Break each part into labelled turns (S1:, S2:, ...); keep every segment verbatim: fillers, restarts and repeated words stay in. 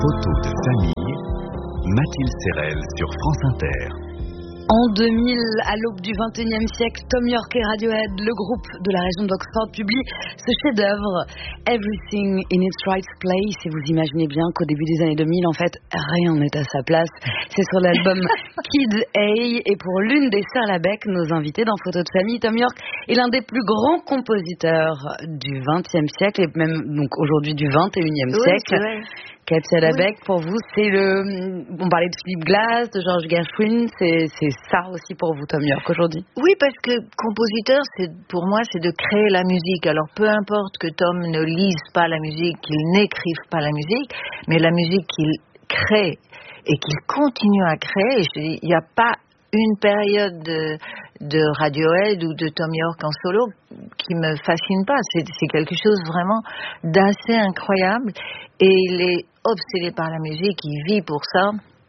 S1: Photos de famille, Mathilde Serrel sur France Inter.
S2: En deux mille, à l'aube du vingt et unième siècle, Thom Yorke et Radiohead, le groupe de la région d'Oxford, publie ce chef-d'œuvre Everything in its Right Place. Et vous imaginez bien qu'au début des années deux mille, en fait, rien n'est à sa place. C'est sur l'album Kid A. Et pour l'une des sœurs Labec, nos invités dans Photos de famille, Thom Yorke est l'un des plus grands compositeurs du vingtième siècle et même donc aujourd'hui du vingt et unième
S3: oui,
S2: siècle. Katia Labec, oui. Pour vous, c'est le... On parlait de Philip Glass, de George Gershwin, c'est, c'est ça aussi pour vous, Thom Yorke, aujourd'hui?
S3: Oui, parce que compositeur, c'est, pour moi, c'est de créer la musique. Alors, peu importe que Thom ne lise pas la musique, qu'il n'écrive pas la musique, mais la musique qu'il crée et qu'il continue à créer, il n'y a pas une période de, de Radiohead ou de Thom Yorke en solo qui me fascine pas. C'est, c'est quelque chose vraiment d'assez incroyable. Et il est obsédé par la musique, il vit pour ça.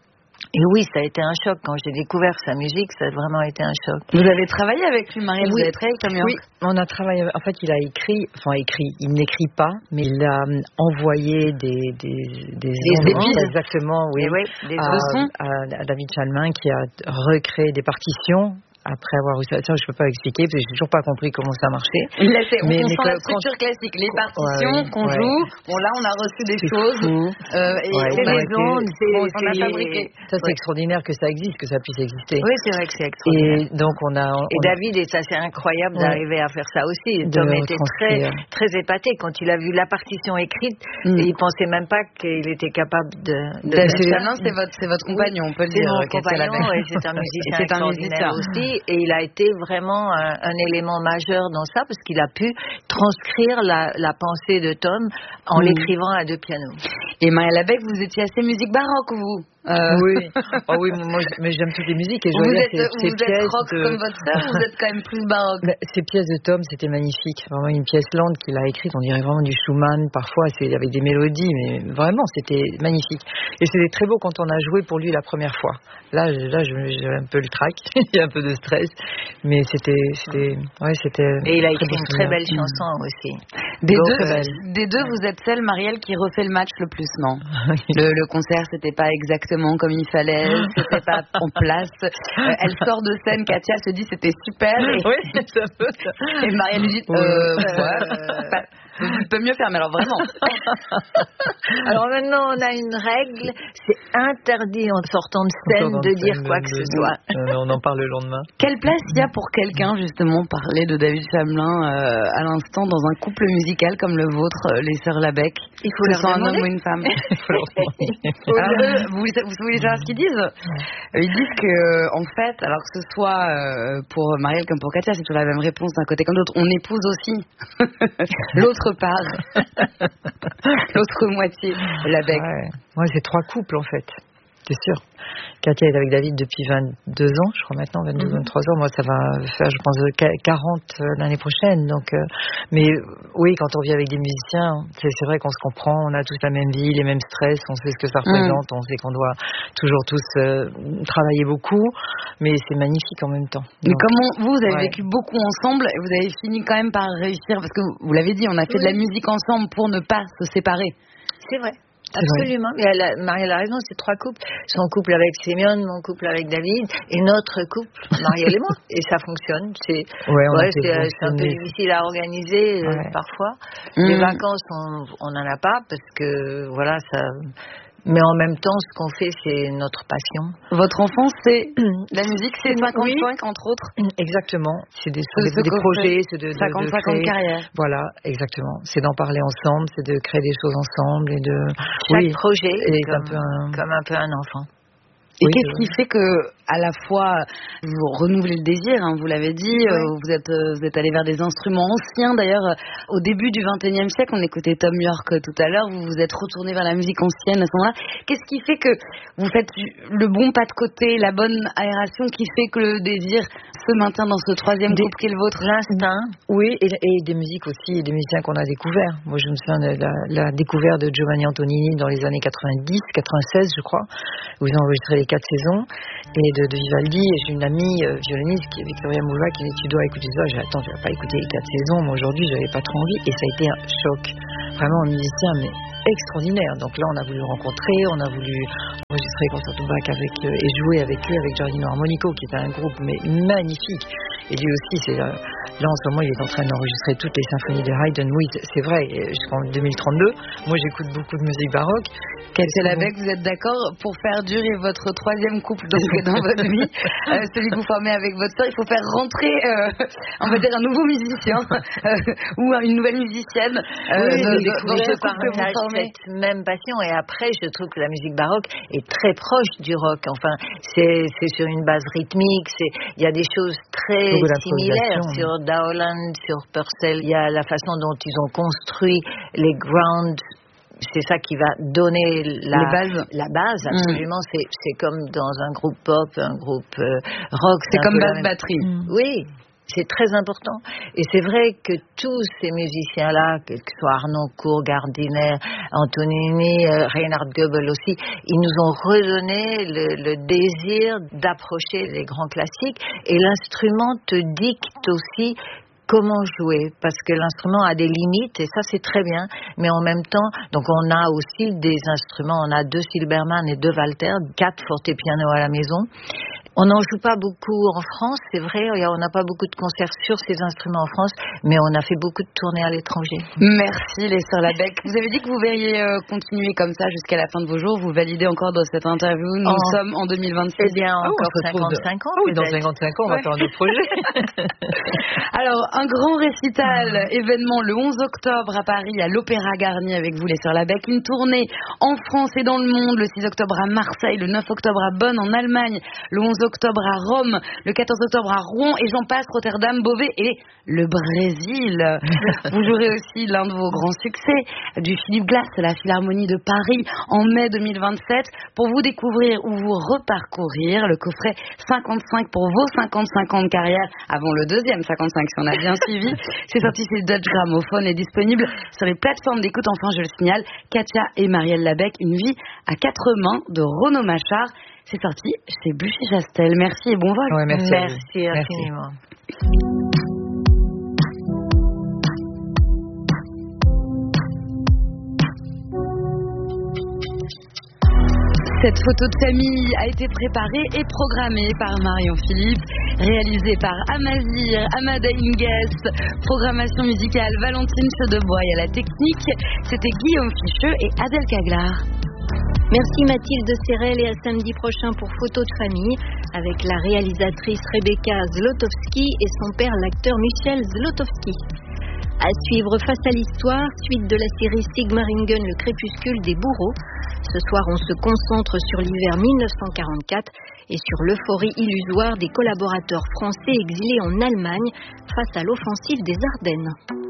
S3: Et oui, ça a été un choc. Quand j'ai découvert sa musique, ça a vraiment été un choc.
S2: Vous avez travaillé avec lui, Marielle?
S4: Oui.
S2: Vous avez travaillé avec Thom Yorke?
S4: Oui, on a travaillé. En fait, il a écrit, enfin écrit, il n'écrit pas, mais il a envoyé des des des,
S3: des épices,
S4: exactement, oui,
S3: oui des
S4: à, à, à David Chalmin qui a recréé des partitions. Après avoir eu ça, ça, je peux pas expliquer parce que j'ai toujours pas compris comment ça marchait.
S2: Là, c'est, on
S4: mais,
S2: mais
S4: mais
S2: la structure quand... classique, les partitions ouais, qu'on
S4: ouais.
S2: joue. Bon, là, on a reçu des c'est choses. Euh, et
S4: ouais,
S2: on, a
S3: des ondes, c'est,
S2: on, on a fabriqué.
S4: Ça, c'est ouais. extraordinaire que ça existe, que ça puisse exister.
S3: Oui, c'est vrai que c'est extraordinaire.
S4: Et donc, on a. On
S3: et
S4: a...
S3: David, et ça, c'est incroyable ouais. d'arriver à faire ça aussi.
S4: De
S3: Thom était très, très épaté quand il a vu la partition écrite. Mm. Et il pensait même pas qu'il était capable de. de
S2: David Chalmin, c'est votre, c'est votre compagnon, on peut le
S3: c'est
S2: dire.
S3: Mon compagnon, et c'est un musicien c'est extraordinaire un aussi. Et il a été vraiment un, un élément majeur dans ça parce qu'il a pu transcrire la, la pensée de Thom en mmh. l'écrivant à deux pianos.
S2: Et Marielle Labec, vous étiez assez musique baroque, vous?
S4: Euh... Oui, oh oui, moi, mais j'aime toutes les musiques et je
S2: vous
S4: veux dire,
S2: êtes,
S4: ces,
S2: vous
S4: ces
S2: êtes rock
S4: de...
S2: comme votre sœur, vous êtes quand même plus baroque.
S4: Ces pièces de Thom, c'était magnifique, vraiment une pièce lente qu'il a écrite, on dirait vraiment du Schumann, parfois c'est avec des mélodies, mais vraiment c'était magnifique. Et c'était très beau quand on a joué pour lui la première fois. Là, là, j'avais un peu le trac, il y a un peu de stress, mais c'était, c'était, ouais, c'était.
S3: Et il a écrit une très belle chanson mmh. aussi.
S2: Des deux, des deux, vous êtes celle, Marielle, qui refait le match le plus, non? le, le concert, c'était pas exactement comme il fallait, c'était pas en place. Euh, elle sort de scène, Katia se dit c'était super. Et,
S4: oui, ça peut.
S2: Et Marielle lui dit euh, ouais, pas, je peux mieux faire, mais alors vraiment.
S3: Alors maintenant, on a une règle, c'est interdit en sortant de scène de dire quoi que ce soit.
S4: Euh, on en parle le lendemain.
S2: Quelle place il y a pour quelqu'un, justement, parler de David Chalmin euh, à l'instant dans un couple musical comme le vôtre, les sœurs Labec?
S3: Il faut
S2: que
S3: leur
S2: ce soit
S3: demander.
S2: un homme ou une femme. Il faut leur alors, eux, vous, vous voulez savoir ce qu'ils disent? Ils disent que, en fait, alors que ce soit euh, pour Marielle comme pour Katia, c'est toujours la même réponse d'un côté comme de l'autre. On épouse aussi l'autre part, l'autre moitié, Labec.
S4: Ouais. Moi, c'est trois couples en fait, c'est sûr. Katia est avec David depuis vingt-deux ans, je crois maintenant, vingt-deux, mm-hmm. vingt-trois ans. Moi, ça va faire, je pense, quarante l'année prochaine. Donc, euh, mais oui, quand on vit avec des musiciens, c'est, c'est vrai qu'on se comprend, on a tous la même vie, les mêmes stress, on sait ce que ça représente, mm. on sait qu'on doit toujours tous euh, travailler beaucoup, mais c'est magnifique en même temps.
S2: Mais donc, comment vous, vous avez
S4: ouais.
S2: vécu beaucoup ensemble et vous avez fini quand même par réussir, parce que vous l'avez dit, on a fait oui. de la musique ensemble pour ne pas se séparer.
S3: C'est vrai. Absolument, mais elle a, Marielle a raison, c'est trois couples. Son couple avec Sémione, mon couple avec David, et notre couple, Marielle et moi. Et ça fonctionne. C'est,
S4: ouais,
S3: ouais, c'est, c'est un peu difficile à organiser ouais. euh, parfois. Mmh. Les vacances, on n'en a pas parce que, voilà, ça... Mais en même temps, ce qu'on fait, c'est notre passion.
S2: Votre enfance, c'est la musique, c'est cinquante-cinq, oui. entre autres.
S4: Exactement. C'est des, c'est des, des projets, c'est de, de
S2: cinquante-cinq ans de carrière.
S4: Voilà, exactement. C'est d'en parler ensemble, c'est de créer des choses ensemble et de.
S3: Chaque
S4: oui,
S3: projet est comme,
S4: un peu un...
S3: comme un peu un enfant.
S2: Et
S4: oui,
S2: qu'est-ce qui fait que, à la fois, vous renouvelez le désir, hein, vous l'avez dit, oui. euh, vous êtes euh, vous êtes allé vers des instruments anciens. D'ailleurs, euh, au début du vingt et unième siècle, on écoutait Thom Yorke tout à l'heure, vous vous êtes retourné vers la musique ancienne à ce moment-là. Qu'est-ce qui fait que vous faites le bon pas de côté, la bonne aération qui fait que le désir se maintient dans ce troisième
S4: des,
S2: groupe qui est le vôtre?
S3: L'instinct.
S4: Oui, et, et des musiques aussi, et des musiciens qu'on a découverts. Moi, je me souviens de la, la découverte de Giovanni Antonini dans les années quatre-vingt-dix, quatre-vingt-seize, je crois, où ils ont enregistré les quatre saisons et de, de Vivaldi. Et j'ai une amie euh, violoniste qui est Victoria Mouva qui dit tu dois écouter ça. J'ai dit attends, je vais pas écouter les quatre saisons. Moi aujourd'hui, j'avais pas trop envie et ça a été un choc. Vraiment un musicien mais extraordinaire. Donc là, on a voulu le rencontrer, on a voulu enregistrer Concerto Bach avec euh, et jouer avec eux, avec Giardino Armonico, qui est un groupe mais magnifique. Et lui aussi, c'est euh, là en ce moment, il est en train d'enregistrer toutes les symphonies de Haydn. Oui, c'est vrai. Jusqu'en deux mille trente-deux, moi, j'écoute beaucoup de musique baroque.
S2: C'est la Bec, vous êtes d'accord pour faire durer votre troisième couple donc dans votre vie, euh, celui que vous formez avec votre sœur, il faut faire rentrer, euh, on va dire un nouveau musicien euh, ou une nouvelle musicienne. Euh,
S3: oui,
S2: de,
S3: de, de, de
S2: partage
S3: cette même passion. Et après, je trouve que la musique baroque est très proche du rock. Enfin, c'est, c'est sur une base rythmique. C'est, il y a des choses très similaires sur Dowland, sur Purcell. Il y a la façon dont ils ont construit les grounds. C'est ça qui va donner la
S2: bases.
S3: La base, absolument. Mmh. C'est, c'est comme dans un groupe pop, un groupe euh, rock.
S2: C'est, c'est comme basse-batterie.
S3: Mmh. Oui, c'est très important. Et c'est vrai que tous ces musiciens-là, que ce soit Harnoncourt, Gardiner, Antonini, euh, Reinhard Goebel aussi, ils nous ont redonné le, le désir d'approcher les grands classiques. Et l'instrument te dicte aussi comment jouer, parce que l'instrument a des limites et ça c'est très bien, mais en même temps, donc on a aussi des instruments, on a deux Silbermann et deux Walter, quatre fortepiano à la maison. On n'en joue pas beaucoup en France, c'est vrai, on n'a pas beaucoup de concerts sur ces instruments en France, mais on a fait beaucoup de tournées à l'étranger.
S2: Merci les sœurs Labec. Vous avez dit que vous verriez euh, continuer comme ça jusqu'à la fin de vos jours, vous validez encore dans cette interview, nous
S3: oh.
S2: sommes en deux mille vingt-six.
S3: Eh bien,
S2: oh,
S3: encore cinquante-cinq de... ans.
S4: Oh, oui, dans cinquante-cinq ans, on ouais. va faire un autre projet.
S2: Alors, un grand récital, mmh. événement le onze octobre à Paris, à l'Opéra Garnier avec vous les sœurs Labec, une tournée en France et dans le monde, le six octobre à Marseille, le neuf octobre à Bonn en Allemagne, le onze octobre à Rome, le quatorze octobre à Rouen et j'en passe, Rotterdam, Beauvais et le Brésil. Vous jouerez aussi l'un de vos grands succès du Philippe Glass, la Philharmonie de Paris en mai deux mille vingt-sept pour vous découvrir ou vous reparcourir le coffret cinquante-cinq pour vos cinquante-cinq ans de carrière avant le deuxième cinquante-cinq si on a bien suivi. C'est sorti chez Dutch Gramophone et disponible sur les plateformes d'écoute. Enfin, je le signale, Katia et Marielle Labec, une vie à quatre mains de Renaud Machard. C'est sorti chez Buchy-Chastel. Merci et bon vol.
S4: Ouais, merci,
S3: merci infiniment.
S2: Cette photo de famille a été préparée et programmée par Marion Philippe, réalisée par Amazir, Amada Ingues, programmation musicale Valentine Chedebois à la technique. C'était Guillaume Ficheux et Adèle Caglar.
S5: Merci Mathilde Serrel et à samedi prochain pour Photo de famille avec la réalisatrice Rebecca Zlotowski et son père l'acteur Michel Zlotowski. À suivre Face à l'histoire, suite de la série Sigmaringen, le crépuscule des bourreaux. Ce soir, on se concentre sur l'hiver mille neuf cent quarante-quatre et sur l'euphorie illusoire des collaborateurs français exilés en Allemagne face à l'offensive des Ardennes.